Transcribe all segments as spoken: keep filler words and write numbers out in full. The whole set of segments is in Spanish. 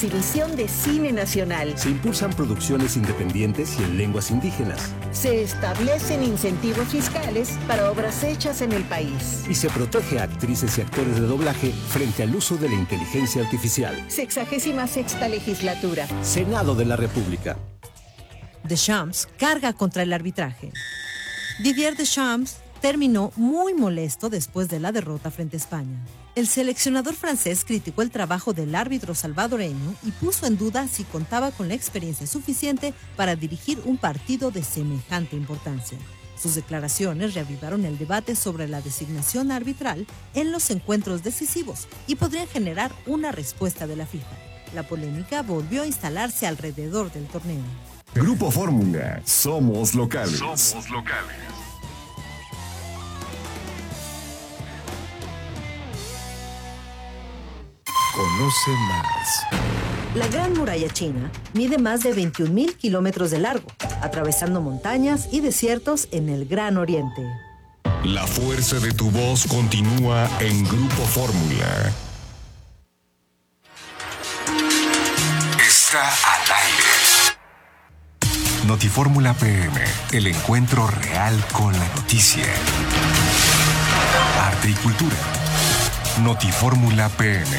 exhibición de cine nacional. Se impulsan producciones independientes y en lenguas indígenas. Se establecen incentivos fiscales para obras hechas en el país. Y se protege a actrices y actores de doblaje frente al uso de la inteligencia artificial. Sexagésima sexta legislatura. Senado de la República. Deschamps carga contra el arbitraje. Didier Deschamps terminó muy molesto después de la derrota frente a España. El seleccionador francés criticó el trabajo del árbitro salvadoreño y puso en duda si contaba con la experiencia suficiente para dirigir un partido de semejante importancia. Sus declaraciones reavivaron el debate sobre la designación arbitral en los encuentros decisivos y podrían generar una respuesta de la FIFA. La polémica volvió a instalarse alrededor del torneo. Grupo Fórmula, somos locales. Somos locales. Conoce más. La Gran Muralla China mide más de veintiún mil kilómetros de largo, atravesando montañas y desiertos en el Gran Oriente. La fuerza de tu voz continúa en Grupo Fórmula. Está al aire. Notifórmula P M, el encuentro real con la noticia. Arte y cultura. Notifórmula P M.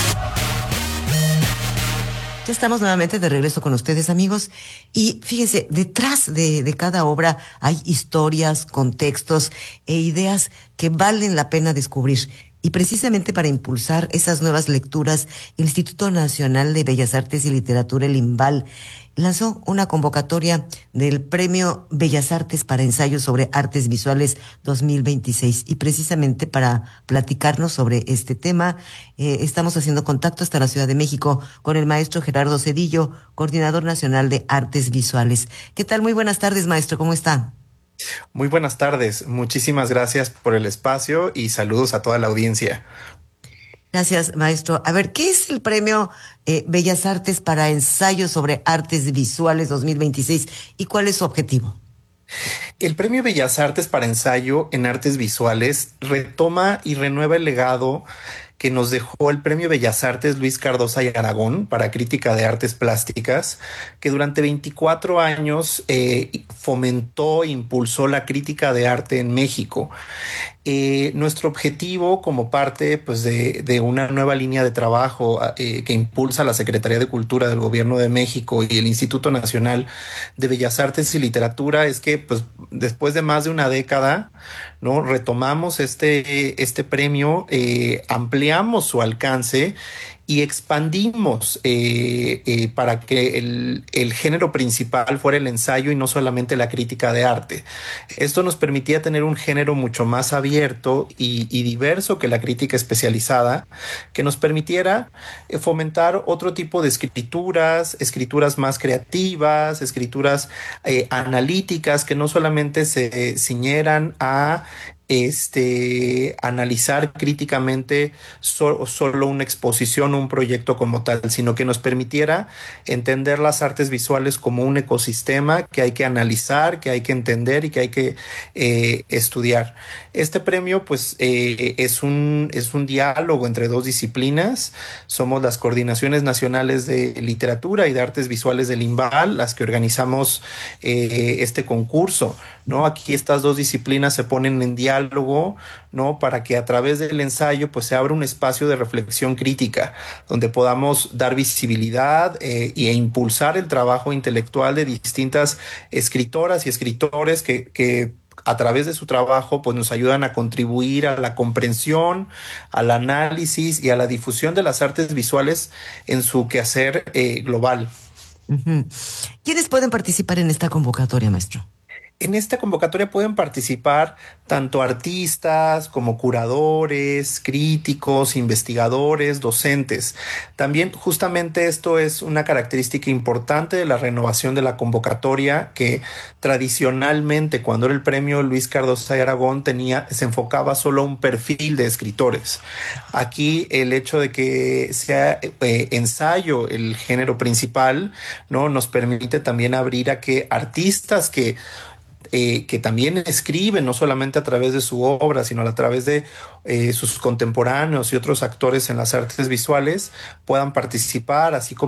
Ya estamos nuevamente de regreso con ustedes, amigos. Y fíjense, detrás de, de cada obra hay historias, contextos e ideas que valen la pena descubrir. Y precisamente para impulsar esas nuevas lecturas, el Instituto Nacional de Bellas Artes y Literatura, el INVAL, lanzó una convocatoria del Premio Bellas Artes para Ensayos sobre Artes Visuales dos mil veintiséis. Y precisamente para platicarnos sobre este tema, eh, estamos haciendo contacto hasta la Ciudad de México con el maestro Gerardo Cedillo, coordinador nacional de Artes Visuales. ¿Qué tal? Muy buenas tardes, maestro. ¿Cómo está? Muy buenas tardes. Muchísimas gracias por el espacio y saludos a toda la audiencia. Gracias, maestro. A ver, ¿qué es el Premio eh, Bellas Artes para Ensayos sobre Artes Visuales dos mil veintiséis y cuál es su objetivo? El Premio Bellas Artes para Ensayo en Artes Visuales retoma y renueva el legado que nos dejó el Premio Bellas Artes Luis Cardosa y Aragón para crítica de artes plásticas, que durante veinticuatro años eh, fomentó e impulsó la crítica de arte en México. Eh, nuestro objetivo como parte pues, de, de una nueva línea de trabajo eh, que impulsa la Secretaría de Cultura del Gobierno de México y el Instituto Nacional de Bellas Artes y Literatura es que pues, después de más de una década, ¿no? retomamos este, este premio, eh, ampliamos su alcance y expandimos eh, eh, para que el, el género principal fuera el ensayo y no solamente la crítica de arte. Esto nos permitía tener un género mucho más abierto y, y diverso que la crítica especializada, que nos permitiera eh, fomentar otro tipo de escrituras, escrituras más creativas, escrituras eh, analíticas, que no solamente se eh, ciñeran a Este, analizar críticamente so, solo una exposición o un proyecto como tal, sino que nos permitiera entender las artes visuales como un ecosistema que hay que analizar, que hay que entender y que hay que eh, estudiar. Este premio pues eh, es, un, es un diálogo entre dos disciplinas. Somos las Coordinaciones Nacionales de Literatura y de Artes Visuales del INVAL las que organizamos eh, este concurso, ¿no? Aquí estas dos disciplinas se ponen en diálogo, ¿no? Para que a través del ensayo pues se abra un espacio de reflexión crítica donde podamos dar visibilidad eh, e impulsar el trabajo intelectual de distintas escritoras y escritores que, que a través de su trabajo pues nos ayudan a contribuir a la comprensión, al análisis y a la difusión de las artes visuales en su quehacer eh, global. Uh-huh. ¿Quiénes pueden participar en esta convocatoria, maestro? En esta convocatoria pueden participar tanto artistas como curadores, críticos, investigadores, docentes. También justamente esto es una característica importante de la renovación de la convocatoria, que tradicionalmente cuando era el premio Luis Cardosa y Aragón tenía, se enfocaba solo a un perfil de escritores. Aquí el hecho de que sea eh, ensayo el género principal, ¿no? Nos permite también abrir a que artistas que Eh, que también escriben, no solamente a través de su obra, sino a través de eh, sus contemporáneos y otros actores en las artes visuales, puedan participar, así como